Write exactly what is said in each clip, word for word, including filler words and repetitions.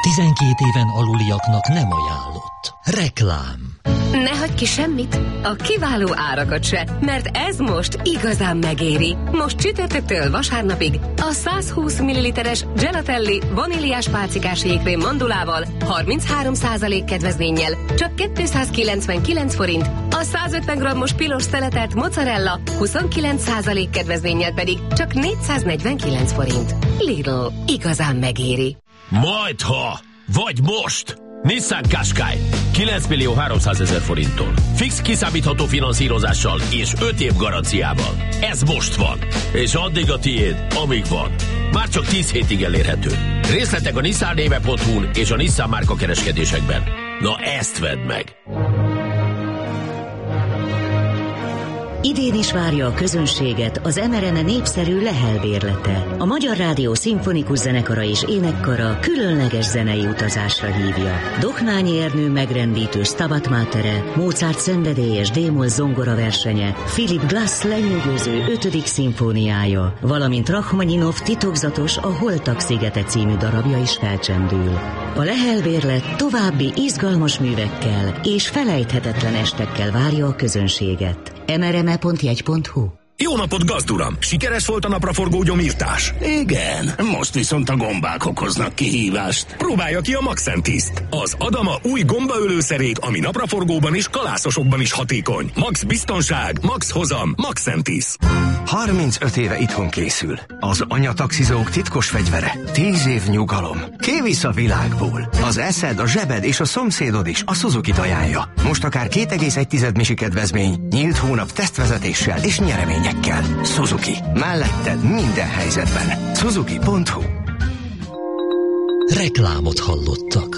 tizenkét éven aluliaknak nem ajánlott. Reklám. Ne hagyj ki semmit, a kiváló árakat se, mert ez most igazán megéri. Most csütörtöktől vasárnapig a száz húsz milliliteres Gelatelli vaníliás pálcikás jégkrém mandulával harminchárom százalék kedvezménnyel csak kétszázkilencvenkilenc forint, a száz ötven grammos pilos szeletelt mozzarella huszonkilenc százalék kedvezménnyel pedig csak négyszáznegyvenkilenc forint. Lidl, igazán megéri. Majdha, vagy most! Nissan Qashqai kilenc millió háromszázezer forinttól. Fix kiszámítható finanszírozással és öt év garanciával. Ez most van. És addig a tiéd, amíg van. Már csak tíz hétig elérhető. Részletek a nissan néve pont hu-n és a Nissan márka kereskedésekben. Na ezt vedd meg! Idén is várja a közönséget az em er en népszerű Lehel bérlete. A Magyar Rádió Szimfonikus Zenekara és Énekkara különleges zenei utazásra hívja. Dohnányi Ernő megrendítő Stabat Matere, Mozart szenvedélyes D-moll zongora versenye, Philip Glass lenyűgöző ötödik szimfóniája, valamint Rachmaninov titokzatos A Holtak szigete című darabja is felcsendül. A Lehel bérlet további izgalmas művekkel és felejthetetlen estekkel várja a közönséget. em er em e pont jegy pont hu. Jó napot, gazduram! Sikeres volt a napraforgó gyomírtás? Igen, most viszont a gombák okoznak kihívást. Próbálja ki a Maxentiszt, az Adama új gombaölőszerét, ami napraforgóban és kalászosokban is hatékony. Max biztonság, max hozam, Maxentis. harmincöt éve itthon készül. Az anyataxizók titkos fegyvere. tíz év nyugalom. Kivisz a világból. Az eszed, a zsebed és a szomszédod is a Suzuki-t ajánlja. Most akár két egész egy misi kedvezmény, nyílt hónap tesztvezetéssel és nyereményekkel. Suzuki. Melletted minden helyzetben. Suzuki pont hu. Reklámot hallottak.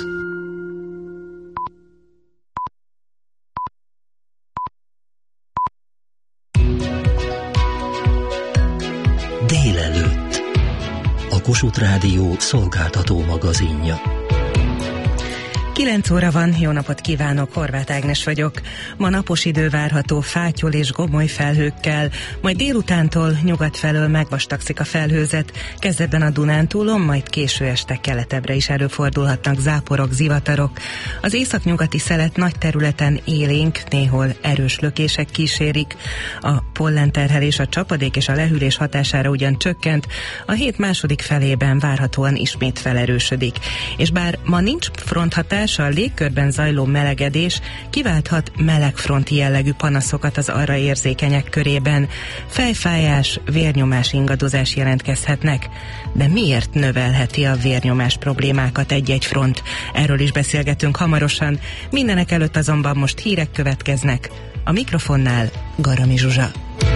Délelőtt. A Kossuth Rádió szolgáltató magazinja. kilenc óra van, jó napot kívánok, Horváth Ágnes vagyok. Ma napos idő várható fátyol és gomoly felhőkkel, majd délutántól nyugat felől megvastagszik a felhőzet, kezdetben a Dunántúlon, majd késő este keletebbre is előfordulhatnak záporok, zivatarok. Az északnyugati szelet nagy területen élénk, néhol erős lökések kísérik. A pollenterhelés, a csapadék és a lehűlés hatására ugyan csökkent, a hét második felében várhatóan ismét felerősödik. És bár ma nincs fronthatás, a légkörben zajló melegedés kiválthat melegfronti jellegű panaszokat az arra érzékenyek körében. Fejfájás, vérnyomás ingadozás jelentkezhetnek. De miért növelheti a vérnyomás problémákat egy-egy front? Erről is beszélgetünk hamarosan. Mindenek előtt azonban most hírek következnek. A mikrofonnál Garami Zsuzsa.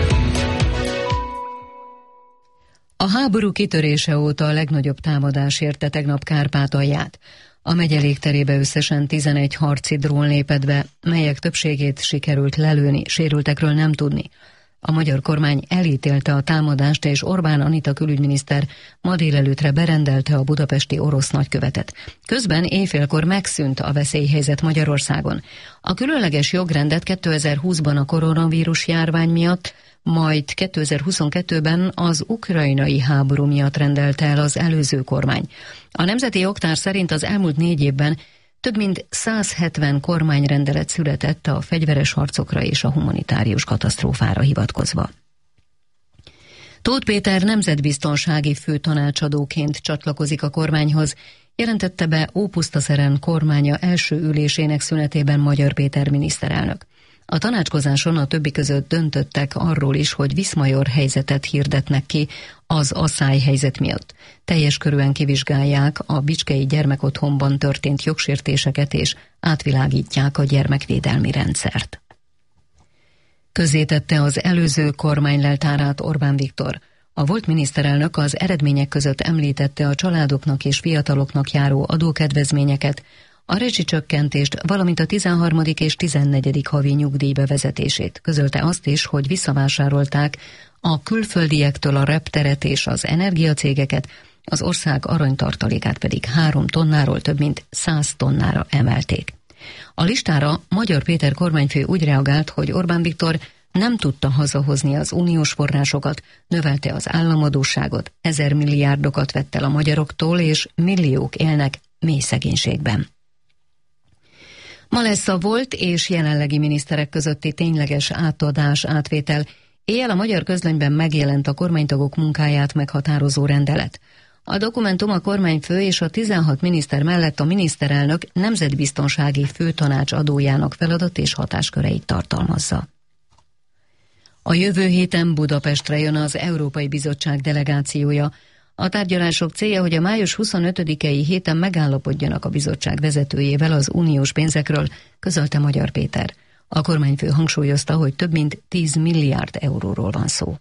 A háború kitörése óta a legnagyobb támadás érte tegnap Kárpátalját. A megye légterébe összesen tizenegy harci drón lépett be, melyek többségét sikerült lelőni, sérültekről nem tudni. A magyar kormány elítélte a támadást, és Orbán Anita külügyminiszter ma délelőttre berendelte a budapesti orosz nagykövetet. Közben éjfélkor megszűnt a veszélyhelyzet Magyarországon. A különleges jogrendet kétezer-húszban a koronavírus járvány miatt, majd kétezer-huszonkettőben az ukrajnai háború miatt rendelte el az előző kormány. A Nemzeti Jogtár szerint az elmúlt négy évben több mint száz hetven kormányrendelet született a fegyveres harcokra és a humanitárius katasztrófára hivatkozva. Tóth Péter nemzetbiztonsági főtanácsadóként csatlakozik a kormányhoz, jelentette be Ópusztaszeren kormánya első ülésének szünetében Magyar Péter miniszterelnök. A tanácskozáson a többi között döntöttek arról is, hogy viszmajor helyzetet hirdetnek ki az asszály helyzet miatt. Teljes körűen kivizsgálják a bicskei gyermekotthonban történt jogsértéseket és átvilágítják a gyermekvédelmi rendszert. Közzétette az előző kormány leltárát Orbán Viktor. A volt miniszterelnök az eredmények között említette a családoknak és fiataloknak járó adókedvezményeket, a rezsicsökkentést, valamint a tizenharmadik és tizennegyedik havi nyugdíj bevezetését. Közölte azt is, hogy visszavásárolták a külföldiektől a repteret és az energiacégeket, az ország aranytartalékát pedig három tonnáról több mint száz tonnára emelték. A listára Magyar Péter kormányfő úgy reagált, hogy Orbán Viktor nem tudta hazahozni az uniós forrásokat, növelte az államadósságot, ezer milliárdokat vett el a magyaroktól, és milliók élnek mély szegénységben. Ma lesz a volt és jelenlegi miniszterek közötti tényleges átadás, átvétel. Éjjel a Magyar Közlönyben megjelent a kormánytagok munkáját meghatározó rendelet. A dokumentum a kormányfő és a tizenhat miniszter mellett a miniszterelnök nemzetbiztonsági főtanácsadójának feladat és hatásköreit tartalmazza. A jövő héten Budapestre jön az Európai Bizottság delegációja. A tárgyalások célja, hogy a május huszonötödikei héten megállapodjanak a bizottság vezetőjével az uniós pénzekről, közölte Magyar Péter. A kormányfő hangsúlyozta, hogy több mint tíz milliárd euróról van szó.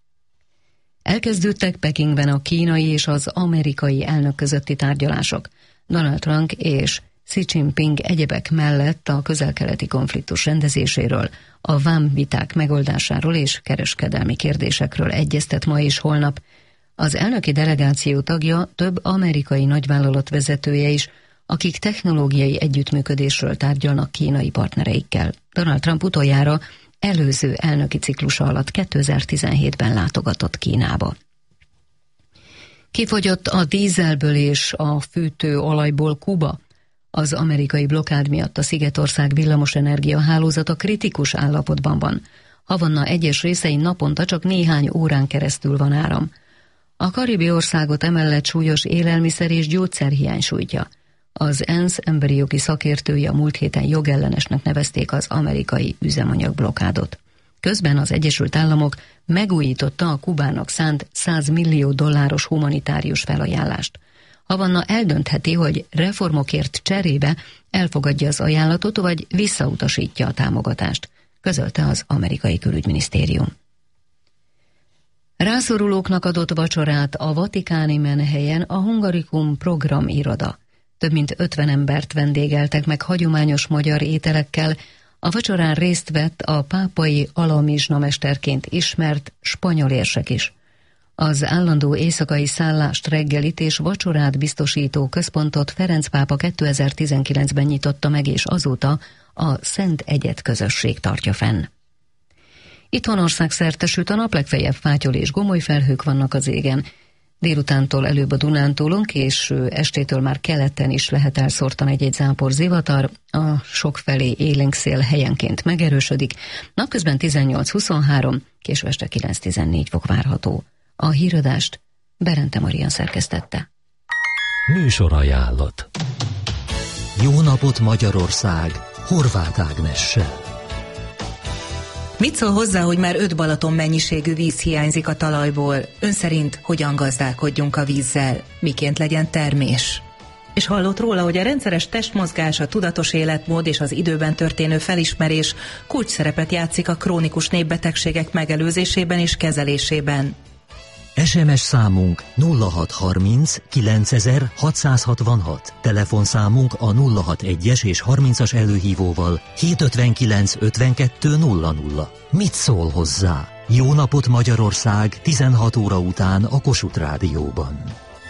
Elkezdődtek Pekingben a kínai és az amerikai elnök közötti tárgyalások. Donald Trump és Xi Jinping egyebek mellett a közel-keleti konfliktus rendezéséről, a vámviták megoldásáról és kereskedelmi kérdésekről egyeztet ma és holnap. Az elnöki delegáció tagja több amerikai nagyvállalat vezetője is, akik technológiai együttműködésről tárgyalnak kínai partnereikkel. Donald Trump utoljára előző elnöki ciklusa alatt kétezer-tizenhétben látogatott Kínába. Kifogyott a dízelből és a fűtőolajból Kuba. Az amerikai blokkád miatt a Szigetország villamosenergia hálózata kritikus állapotban van. Havanna egyes részein naponta csak néhány órán keresztül van áram. A karibi országot emellett súlyos élelmiszer és gyógyszerhiány sújtja. Az ENSZ emberi jogi szakértői a múlt héten jogellenesnek nevezték az amerikai üzemanyagblokádot. Közben az Egyesült Államok megújította a Kubának szánt száz millió dolláros humanitárius felajánlást. Havanna eldöntheti, hogy reformokért cserébe elfogadja az ajánlatot, vagy visszautasítja a támogatást, közölte az amerikai külügyminisztérium. Rászorulóknak adott vacsorát a vatikáni menhelyen a Hungarikum programiroda. Több mint ötven embert vendégeltek meg hagyományos magyar ételekkel. A vacsorán részt vett a pápai alamizsnamesterként ismert spanyol érsek is. Az állandó éjszakai szállást, reggelit és vacsorát biztosító központot Ferenc pápa kétezer-tizenkilencben nyitotta meg, és azóta a Szent Egyed közösség tartja fenn. Itthon országszerte süt a nap, legfeljebb fátyol és gomoly felhők vannak az égen. Délutántól előbb a Dunántúlon, késő estétől már keleten is lehet elszórtan egy-egy zápor zivatar, a sokfelé élénk szél helyenként megerősödik, napközben tizennyolc-huszonhárom, késő este kilenc-tizennégy fok várható. A híradást Berente Marian szerkesztette. Műsorajánlat. Jó napot Magyarország, Horváth Ágnessel. Mit szól hozzá, hogy már öt Balaton mennyiségű víz hiányzik a talajból? Ön szerint hogyan gazdálkodjunk a vízzel? Miként legyen termés? És hallott róla, hogy a rendszeres testmozgás, a tudatos életmód és az időben történő felismerés kulcs szerepet játszik a krónikus népbetegségek megelőzésében és kezelésében. es em es számunk nulla hat harminc kilencezer hatszázhatvanhat, telefonszámunk a nulla hatvanas és harmincas előhívóval hétszázötvenkilenc ötvenkettő nulla nulla. Mit szól hozzá? Jó napot Magyarország tizenhat óra után a Kossuth Rádióban.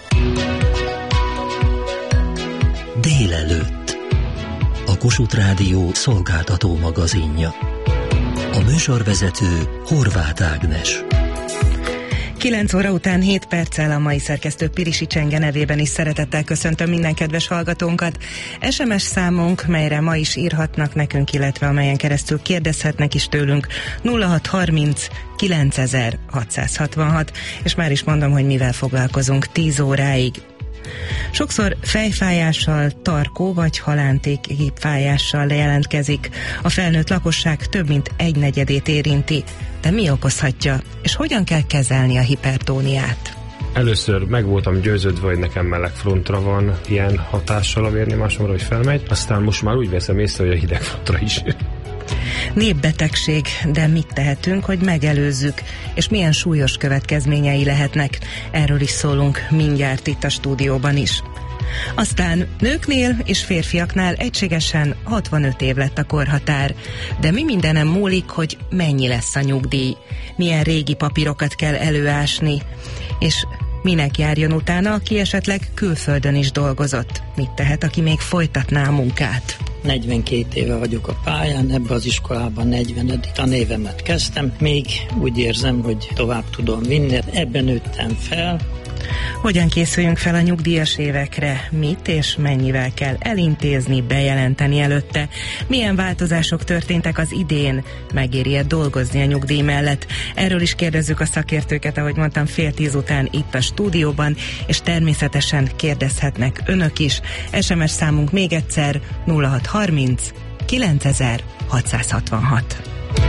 Délelőtt. A Kossuth Rádió szolgáltató magazinja. A műsorvezető Horváth Ágnes. kilenc óra után hét perccel a mai szerkesztő Pirisi Csenge nevében is szeretettel köszöntöm minden kedves hallgatónkat. es em es számunk, melyre ma is írhatnak nekünk, illetve amelyen keresztül kérdezhetnek is tőlünk, nulla hat harminc kilencezer hatszázhatvanhat, és már is mondom, hogy mivel foglalkozunk tíz óráig. Sokszor fejfájással, tarkó vagy halántéki fájással jelentkezik. A felnőtt lakosság több mint egynegyedét érinti. De mi okozhatja, és hogyan kell kezelni a hipertóniát? Először meg voltam győződve, hogy nekem melegfrontra van ilyen hatással a vérnyomásomra, hogy felmegy, aztán most már úgy veszem észre, hogy a hidegfrontra is. Népbetegség, de mit tehetünk, hogy megelőzzük, és milyen súlyos következményei lehetnek? Erről is szólunk mindjárt itt a stúdióban is. Aztán nőknél és férfiaknál egységesen hatvanöt év lett a korhatár. De mi mindenem múlik, hogy mennyi lesz a nyugdíj? Milyen régi papírokat kell előásni? És minek járjon utána, aki esetleg külföldön is dolgozott? Mit tehet, aki még folytatná a munkát? negyvenkét éve vagyok a pályán, ebbe az iskolában negyvenedik tanévemet kezdtem. Még úgy érzem, hogy tovább tudom vinni. Ebben nőttem fel, Hogyan készüljünk fel a nyugdíjas évekre? Mit és mennyivel kell elintézni, bejelenteni előtte? Milyen változások történtek az idén? Megéri-e dolgozni a nyugdíj mellett? Erről is kérdezzük a szakértőket, ahogy mondtam, fél tíz után itt a stúdióban, és természetesen kérdezhetnek önök is. es em es számunk még egyszer nulla hat harminc kilencezer hatszázhatvanhat.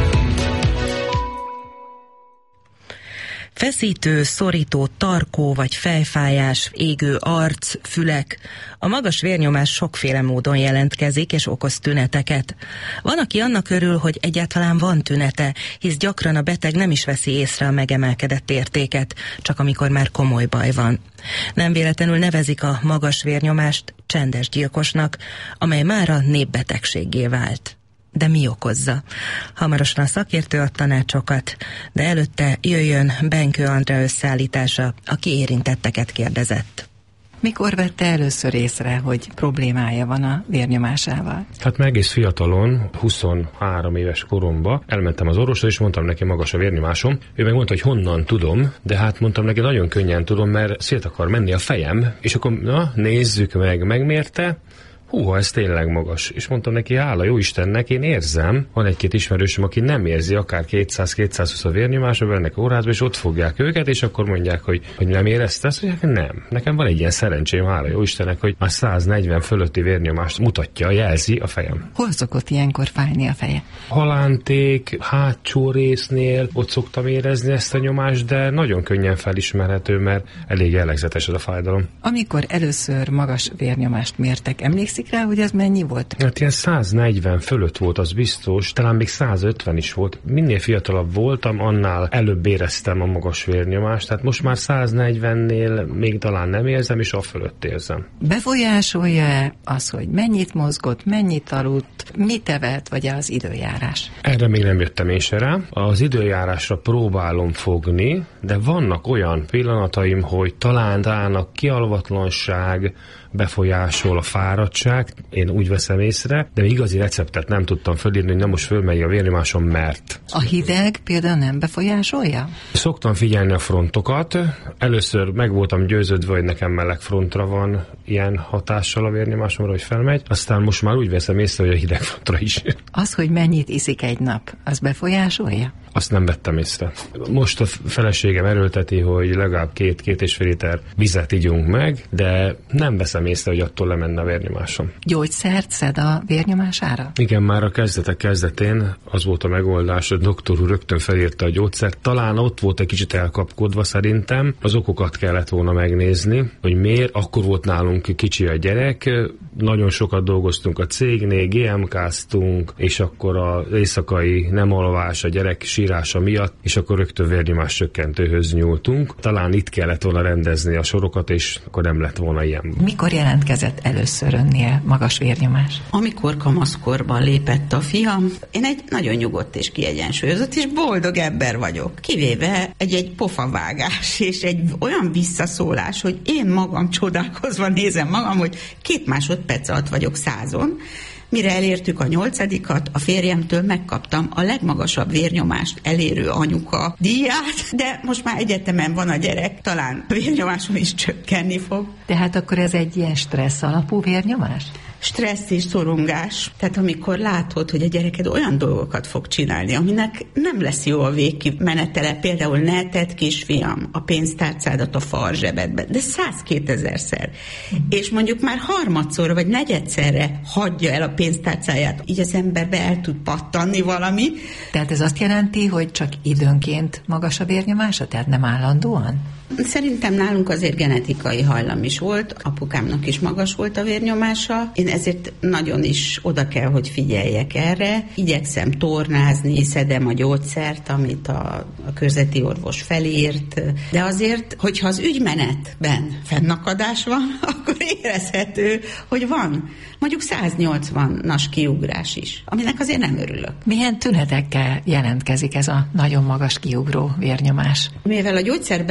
Feszítő, szorító, tarkó vagy fejfájás, égő arc, fülek. A magas vérnyomás sokféle módon jelentkezik és okoz tüneteket. Van, aki annak örül, hogy egyáltalán van tünete, hisz gyakran a beteg nem is veszi észre a megemelkedett értéket, csak amikor már komoly baj van. Nem véletlenül nevezik a magas vérnyomást csendes gyilkosnak, amely mára népbetegséggé vált. De mi okozza? Hamarosan a szakértő ad tanácsokat, de előtte jöjjön Benkő Andrea összeállítása, aki érintetteket kérdezett. Mikor vette először észre, hogy problémája van a vérnyomásával? Hát meg egész fiatalon, huszonhárom éves koromban elmentem az orvosra, és mondtam neki, magas a vérnyomásom. Ő meg mondta, hogy honnan tudom, de hát mondtam neki, nagyon könnyen tudom, mert szét akar menni a fejem, és akkor na, nézzük meg, megmérte. Húha, ez tényleg magas. És mondtam neki, hála jó Istennek, én érzem. Van egy-két ismerősöm, aki nem érzi, akár kétszáz-kétszázhúsz a vérnyomása, bennek órázba, és ott fogják őket, és akkor mondják, hogy, hogy nem érezte ezt, hogy nem. Nekem van egy ilyen szerencsém, hála jó Istennek, hogy már száznegyven fölötti vérnyomást mutatja, jelzi a fejem. Hol szokott ilyenkor fájni a feje? Halánték, hátsó résznél ott szoktam érezni ezt a nyomást, de nagyon könnyen felismerhető, mert elég jellegzetes ez a fájdalom. Amikor először magas vérnyomást mértek, emlékszik rá, hogy ez mennyi volt? Hát ilyen száznegyven fölött volt, az biztos, talán még százötven is volt. Minél fiatalabb voltam, annál előbb éreztem a magas vérnyomást, tehát most már száznegyvennél még talán nem érzem, és a fölött érzem. Befolyásolja az, hogy mennyit mozgott, mennyit aludt, mit evett, vagy az időjárás? Erre még nem jöttem én se rá. Az időjárásra próbálom fogni, de vannak olyan pillanataim, hogy talán rának kialvatlanság, befolyásol a fáradtság, én úgy veszem észre, de igazi receptet nem tudtam fölírni, hogy nem most fölmegy a vérnyomásom, mert. A hideg például nem befolyásolja? Szoktam figyelni a frontokat. Először meg voltam győződve, hogy nekem meleg frontra van ilyen hatással a vérnyomásomra, hogy felmegy. Aztán most már úgy veszem észre, hogy a hideg frontra is. Az, hogy mennyit iszik egy nap, az befolyásolja? Azt nem vettem észre. Most a feleségem erőlteti, hogy legalább két-két és fél liter vizet igyunk meg, de nem veszem észre, hogy attól lemenne a vérnyomásom. Gyógyszert szed a vérnyomására? Igen, már a kezdetek kezdetén az volt a megoldás, hogy a doktor úr rögtön felírta a gyógyszert. Talán ott volt egy kicsit elkapkodva szerintem. Az okokat kellett volna megnézni, hogy miért. Akkor volt nálunk kicsi a gyerek, nagyon sokat dolgoztunk a cégnél, gé em ká-ztunk, és akkor az éjszakai nem alvás, a gyerek sírása miatt, és akkor rögtön vérnyomás csökkentőhöz nyúltunk. Talán itt kellett volna rendezni a sorokat, és akkor nem lett volna ilyen. Mikor jelentkezett először önnél magas vérnyomás? Amikor kamaszkorban lépett a fiam, én egy nagyon nyugodt és kiegyensúlyozott és boldog ember vagyok. Kivéve egy-egy pofavágás és egy olyan visszaszólás, hogy én magam csodálkozva nézem magam, hogy két másodperc alatt vagyok százon. Mire elértük a nyolcadikat, a férjemtől megkaptam a legmagasabb vérnyomást elérő anyuka díját, de most már egyetemen van a gyerek, talán a vérnyomásom is csökkenni fog. Tehát akkor ez egy ilyen stressz alapú vérnyomás? Stressz és szorongás. Tehát amikor látod, hogy a gyereked olyan dolgokat fog csinálni, aminek nem lesz jó a végkimenetele, például ne tedd, kisfiam, a pénztárcádat a farzsebedbe, de száz-kétezerszer. Mm. És mondjuk már harmadszor vagy negyedszerre hagyja el a pénztárcáját, így az emberbe el tud pattanni valami. Tehát ez azt jelenti, hogy csak időnként magas a vérnyomása, tehát nem állandóan? Szerintem nálunk azért genetikai hajlam is volt, apukámnak is magas volt a vérnyomása. Én ezért nagyon is oda kell, hogy figyeljek erre. Igyekszem tornázni, szedem a gyógyszert, amit a, a körzeti orvos felírt. De azért, hogyha az ügymenetben fennakadás van, akkor érezhető, hogy van mondjuk száznyolcvanas kiugrás is, aminek azért nem örülök. Milyen tünetekkel jelentkezik ez a nagyon magas kiugró vérnyomás? Mivel a gyógyszer beállít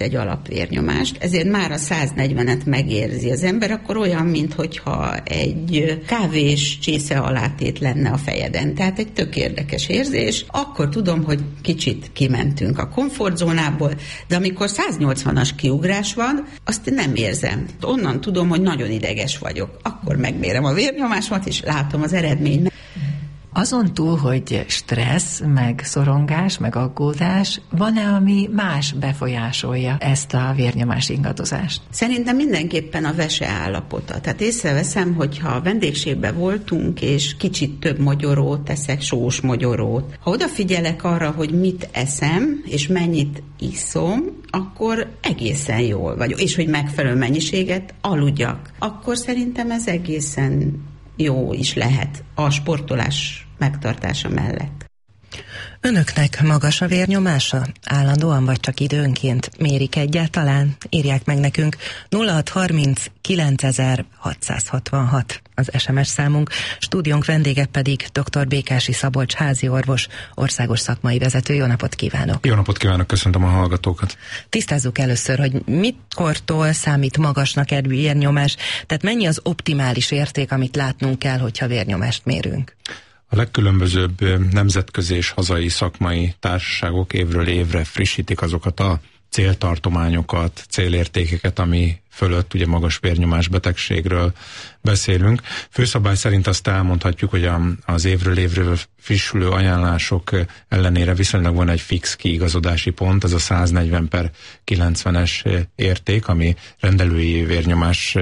egy alapvérnyomást, ezért már a száznegyvenet megérzi az ember, akkor olyan, minthogyha egy kávés csésze alátét lenne a fejeden. Tehát egy tök érdekes érzés. Akkor tudom, hogy kicsit kimentünk a komfortzónából, de amikor száznyolcvanas kiugrás van, azt nem érzem. Onnan tudom, hogy nagyon ideges vagyok. Akkor megmérem a vérnyomásomat, és látom az eredményt. Azon túl, hogy stressz, meg szorongás, meg aggódás, van-e, ami más befolyásolja ezt a vérnyomás ingadozást? Szerintem mindenképpen a vese állapota. Tehát észreveszem, hogyha a vendégségben voltunk, és kicsit több mogyorót teszek, sós mogyorót. Ha odafigyelek arra, hogy mit eszem, és mennyit iszom, akkor egészen jól vagyok. És hogy megfelelő mennyiséget aludjak. Akkor szerintem ez egészen jó is lehet a sportolás megtartása mellett. Önöknek magas a vérnyomása? Állandóan vagy csak időnként? Mérik egyáltalán? Írják meg nekünk. nulla hat harminc kilencezer hatszázhatvanhat az es em es számunk. Stúdiónk vendége pedig dr. Békási Szabolcs háziorvos, országos szakmai vezető. Jó napot kívánok! Jó napot kívánok, köszöntöm a hallgatókat! Tisztázzuk először, hogy mikortól számít magasnak egy vérnyomás, tehát mennyi az optimális érték, amit látnunk kell, hogyha vérnyomást mérünk? A legkülönbözőbb nemzetközi és hazai szakmai társaságok évről évre frissítik azokat a céltartományokat, célértékeket, ami fölött ugye magas vérnyomás betegségről beszélünk. Főszabály szerint azt elmondhatjuk, hogy a, az évről évre frissülő ajánlások ellenére viszonylag van egy fix kiigazodási pont, ez a száznegyven per kilencvenes érték, ami rendelői vérnyomás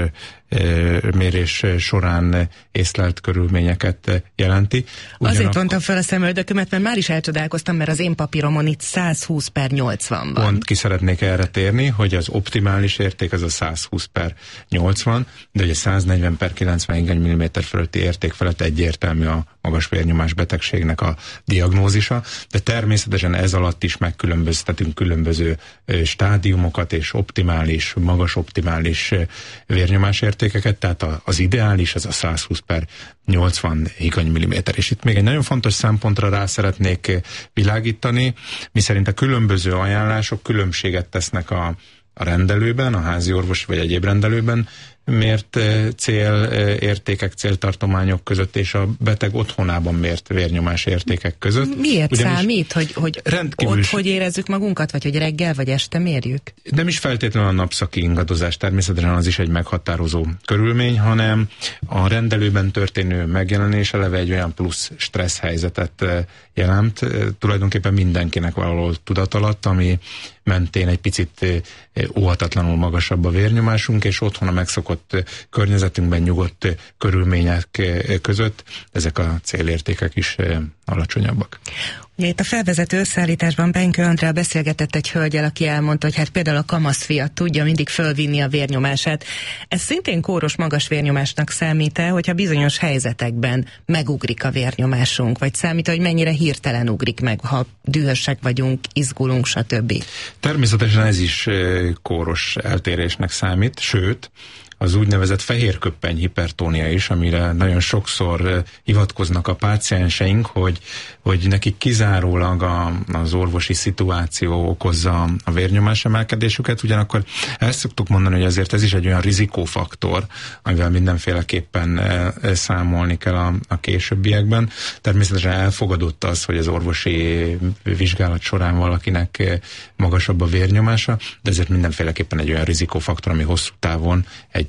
mérés során észlelt körülményeket jelenti. Ugyanakkor... Azért vontam fel a szemöldökömet, mert már is elcsodálkoztam, mert az én papíromon itt száz húsz per nyolcvan van. Pont ki szeretnék erre térni, hogy az optimális érték az a száz húsz per nyolcvan, de ugye száznegyven per kilencven higany milliméter fölötti érték felett egyértelmű a magas vérnyomás betegségnek a diagnózisa, de természetesen ez alatt is megkülönböztetünk különböző stádiumokat és optimális, magas optimális vérnyomás értékeket, tehát az ideális az a száz húsz per nyolcvan higany milliméter. És itt még egy nagyon fontos szempontra rá szeretnék világítani, miszerint a különböző ajánlások különbséget tesznek a a rendelőben, a házi orvosi vagy egyéb rendelőben mért célértékek, céltartományok között és a beteg otthonában mért vérnyomás értékek között. Miért ugyanis számít, hogy, hogy ott hogy érezzük magunkat, vagy hogy reggel vagy este mérjük? Nem is feltétlenül a napszaki ingadozás, természetesen az is egy meghatározó körülmény, hanem a rendelőben történő megjelenés eleve egy olyan plusz stressz helyzetet jelent, tulajdonképpen mindenkinek valahol tudat alatt, ami mentén egy picit óhatatlanul magasabb a vérnyomásunk, és otthon a megszokott környezetünkben nyugodt körülmények között ezek a célértékek is alacsonyabbak. Ugye itt a felvezető összeállításban Benkő Andrea beszélgetett egy hölgyel, aki elmondta, hogy hát például a kamaszfia tudja mindig fölvinni a vérnyomását. Ez szintén kóros magas vérnyomásnak számít-e, hogyha bizonyos helyzetekben megugrik a vérnyomásunk, vagy számít, hogy mennyire hirtelen ugrik meg, ha dühösek vagyunk, izgulunk, stb. Természetesen ez is kóros eltérésnek számít, sőt, az úgynevezett fehérköppeny hipertónia is, amire nagyon sokszor hivatkoznak a pácienseink, hogy, hogy nekik kizárólag a, az orvosi szituáció okozza a vérnyomás emelkedésüket, ugyanakkor el szoktuk mondani, hogy azért ez is egy olyan rizikófaktor, amivel mindenféleképpen számolni kell a, a későbbiekben. Természetesen elfogadott az, hogy az orvosi vizsgálat során valakinek magasabb a vérnyomása, de ezért mindenféleképpen egy olyan rizikófaktor, ami hosszú távon egy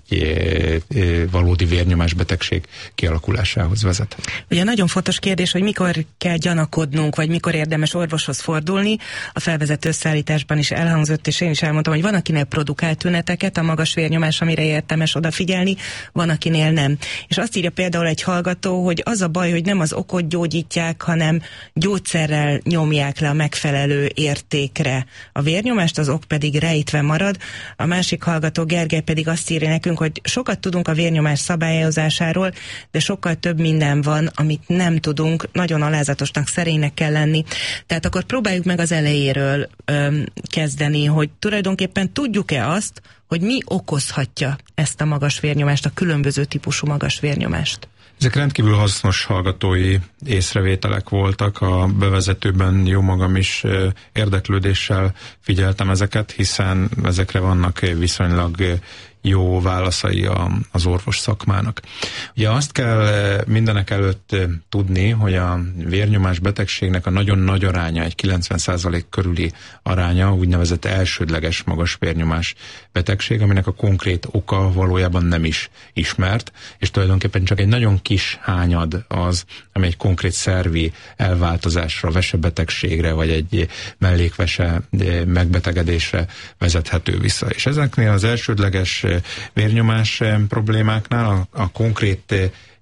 valódi vérnyomásbetegség kialakulásához vezet. Ugye nagyon fontos kérdés, hogy mikor kell gyanakodnunk, vagy mikor érdemes orvoshoz fordulni. A felvezető összeállításban is elhangzott, és én is elmondtam, hogy van, akinek produkál tüneteket, a magas vérnyomás, amire érdemes odafigyelni, van, akinél nem. És azt írja például egy hallgató, hogy az a baj, hogy nem az okot gyógyítják, hanem gyógyszerrel nyomják le a megfelelő értékre a vérnyomást, az ok pedig rejtve marad. A másik hallgató, Gergely, pedig azt írja nekünk, beszéltünk, hogy sokat tudunk a vérnyomás szabályozásáról, de sokkal több minden van, amit nem tudunk, nagyon alázatosnak, szerénynek kell lenni. Tehát akkor próbáljuk meg az elejéről öm, kezdeni, hogy tulajdonképpen tudjuk-e azt, hogy mi okozhatja ezt a magas vérnyomást, a különböző típusú magas vérnyomást? Ezek rendkívül hasznos hallgatói észrevételek voltak, a bevezetőben jó magam is érdeklődéssel figyeltem ezeket, hiszen ezekre vannak viszonylag jó válaszai a, az orvos szakmának. Ugye azt kell mindenek előtt tudni, hogy a vérnyomás betegségnek a nagyon nagy aránya, egy kilencven százalék körüli aránya, úgynevezett elsődleges magas vérnyomás betegség, aminek a konkrét oka valójában nem is ismert, és tulajdonképpen csak egy nagyon kis hányad az, ami egy konkrét szervi elváltozásra, vesebetegségre, vagy egy mellékvese megbetegedésre vezethető vissza. És ezeknél az elsődleges vérnyomás problémáknál a, a konkrét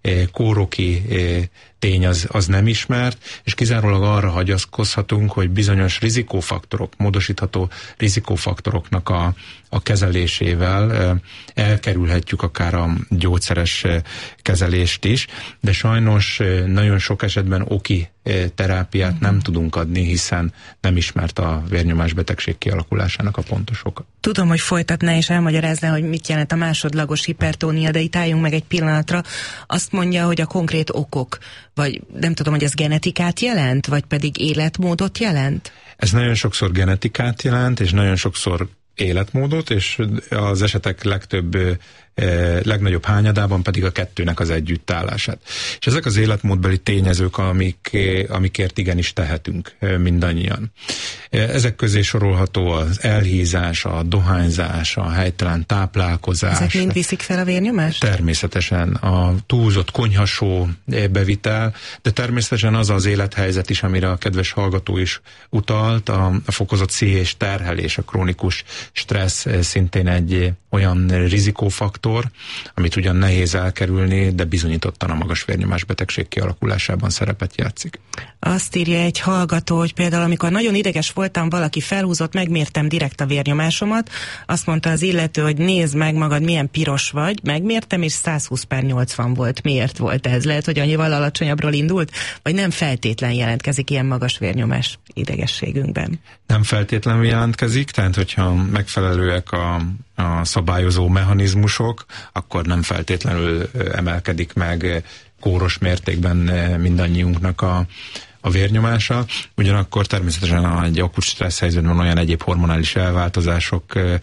kóroki tény az, az nem ismert, és kizárólag arra hagyatkozhatunk, hogy bizonyos rizikófaktorok, módosítható rizikófaktoroknak a, a kezelésével elkerülhetjük akár a gyógyszeres kezelést is, de sajnos nagyon sok esetben oki terápiát nem tudunk adni, hiszen nem ismert a vérnyomás betegség kialakulásának a pontos oka. Tudom, hogy folytatná és elmagyarázná, hogy mit jelent a másodlagos hipertónia, de itt álljunk meg egy pillanatra. Azt mondja, hogy a konkrét okok, vagy nem tudom, hogy ez genetikát jelent, vagy pedig életmódot jelent? Ez nagyon sokszor genetikát jelent, és nagyon sokszor életmódot, és az esetek legtöbb, eh, legnagyobb hányadában pedig a kettőnek az együttállását. És ezek az életmódbeli tényezők, amik, amikért igenis tehetünk eh, mindannyian. Ezek közé sorolható az elhízás, a dohányzás, a helytelen táplálkozás. Ezek mind viszik fel a vérnyomást? Természetesen a túlzott konyhasó bevitel, de természetesen az az élethelyzet is, amire a kedves hallgató is utalt, a, a fokozott pszichés terhelés, a krónikus stressz szintén egy olyan rizikófaktor, amit ugyan nehéz elkerülni, de bizonyítottan a magas vérnyomás betegség kialakulásában szerepet játszik. Azt írja egy hallgató, hogy például amikor nagyon ideges voltam, valaki felhúzott, megmértem direkt a vérnyomásomat, azt mondta az illető, hogy nézd meg magad, milyen piros vagy, megmértem, és száz húsz per nyolcvan volt. Miért volt ez? Lehet, hogy annyival alacsonyabbról indult, vagy nem feltétlen jelentkezik ilyen magas vérnyomás idegességünkben? Nem feltétlenül jelentkezik, tehát hogyha megfelelőek a, a szabályozó mechanizmusok, akkor nem feltétlenül emelkedik meg kóros mértékben mindannyiunknak a, a vérnyomása. Ugyanakkor természetesen egy akut stressz helyzetben olyan egyéb hormonális elváltozások e,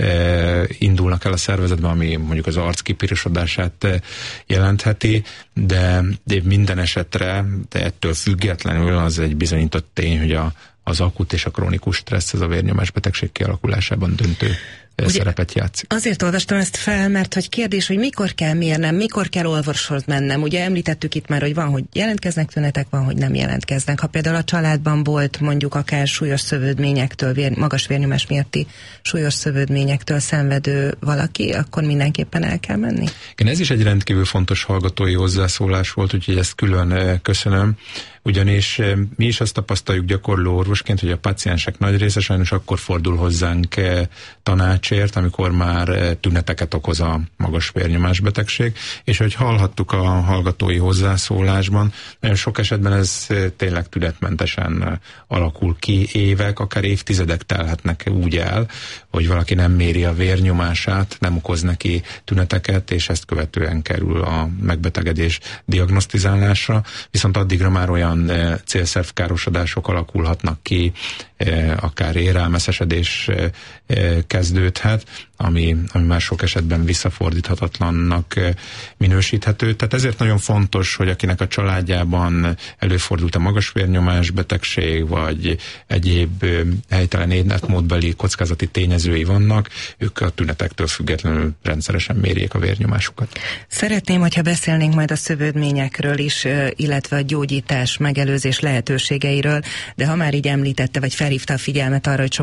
e, indulnak el a szervezetben, ami mondjuk az arc kipirosodását jelentheti, de, de minden esetre, de ettől függetlenül az egy bizonyított tény, hogy a az akut és a krónikus stressz ez a vérnyomás betegség kialakulásában döntő ugye, szerepet játszik. Azért olvastam ezt fel, mert hogy kérdés, hogy mikor kell mérnem, mikor kell orvoshoz mennem. Ugye említettük itt már, hogy van, hogy jelentkeznek tünetek, van, hogy nem jelentkeznek. Ha például a családban volt mondjuk akár súlyos szövődményektől, vér, magas vérnyomás miatti súlyos szövődményektől szenvedő valaki, akkor mindenképpen el kell menni? Igen, ez is egy rendkívül fontos hallgatói hozzászólás volt, úgyhogy ezt külön köszönöm. Ugyanis mi is azt tapasztaljuk gyakorló orvosként, hogy a paciensek nagy része sajnos akkor fordul hozzánk tanácsért, amikor már tüneteket okoz a magas vérnyomás betegség, és hogy hallhattuk a hallgatói hozzászólásban, nagyon sok esetben ez tényleg tünetmentesen alakul ki, évek, akár évtizedek telhetnek úgy el, hogy valaki nem méri a vérnyomását, nem okoz neki tüneteket, és ezt követően kerül a megbetegedés diagnosztizálásra, viszont addigra már olyan célszervkárosodások alakulhatnak ki, akár érelmeszesedés kezdődhet, ami, ami már sok esetben visszafordíthatatlannak minősíthető. Tehát ezért nagyon fontos, hogy akinek a családjában előfordult a magas vérnyomás betegség, vagy egyéb helytelen életmódbeli kockázati tényezői vannak, ők a tünetektől függetlenül rendszeresen mérjék a vérnyomásukat. Szeretném, hogyha beszélnénk majd a szövődményekről is, illetve a gyógyítás, megelőzés lehetőségeiről, de ha már így említette, vagy felhívta a figyelmet arra, hogy